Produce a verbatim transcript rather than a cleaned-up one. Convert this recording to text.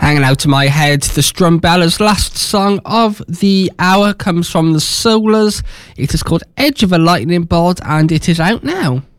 Hanging Out of My Head, the Strumbellas. Last song of the hour comes from the Soulers. It is called Edge of a Lightning Bolt and it is out now.